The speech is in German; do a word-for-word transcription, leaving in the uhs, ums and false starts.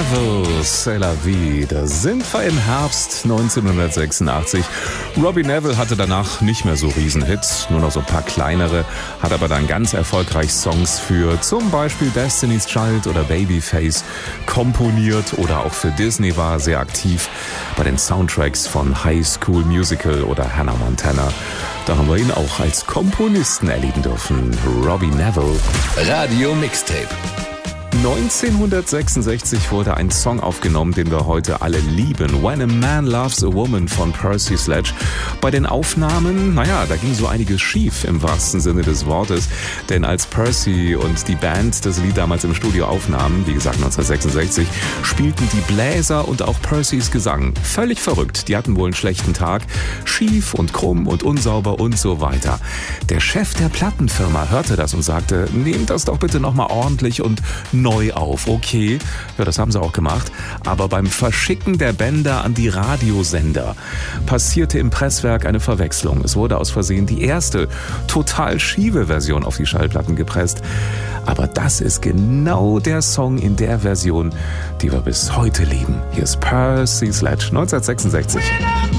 Neville, C'est la vie. Da sind wir im Herbst neunzehnhundertsechsundachtzig. Robbie Neville hatte danach nicht mehr so Riesenhits, nur noch so ein paar kleinere, hat aber dann ganz erfolgreich Songs für zum Beispiel Destiny's Child oder Babyface komponiert oder auch für Disney war er sehr aktiv bei den Soundtracks von High School Musical oder Hannah Montana. Da haben wir ihn auch als Komponisten erleben dürfen. Robbie Neville. Radio Mixtape. neunzehnhundertsechsundsechzig wurde ein Song aufgenommen, den wir heute alle lieben. When a Man Loves a Woman von Percy Sledge. Bei den Aufnahmen, naja, da ging so einiges schief im wahrsten Sinne des Wortes. Denn als Percy und die Band das Lied damals im Studio aufnahmen, wie gesagt neunzehnhundertsechsundsechzig, spielten die Bläser und auch Percys Gesang völlig verrückt. Die hatten wohl einen schlechten Tag. Schief und krumm und unsauber und so weiter. Der Chef der Plattenfirma hörte das und sagte, nehmt das doch bitte nochmal ordentlich und neu auf. Okay, ja, das haben sie auch gemacht. Aber beim Verschicken der Bänder an die Radiosender passierte im Presswerk eine Verwechslung. Es wurde aus Versehen die erste, total schiefe Version auf die Schallplatten gepresst. Aber das ist genau der Song in der Version, die wir bis heute lieben. Hier ist Percy Sledge neunzehnhundertsechsundsechzig.